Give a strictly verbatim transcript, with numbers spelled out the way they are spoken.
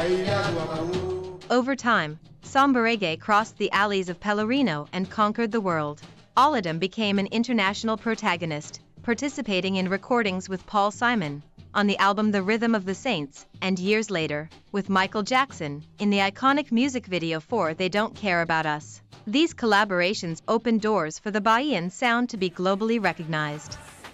Over time, Samba Reggae crossed the alleys of Pellerino and conquered the world. Aladdin became an international protagonist, participating in recordings with Paul Simon on the album The Rhythm of the Saints, and years later, with Michael Jackson in the iconic music video for They Don't Care About Us. These collaborations opened doors for the Bahian sound to be globally recognized.